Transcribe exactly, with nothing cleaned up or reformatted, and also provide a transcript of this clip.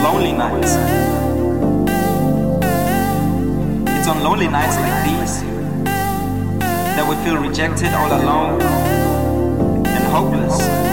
lonely nights. It's on lonely nights like these that we feel rejected all alone and hopeless.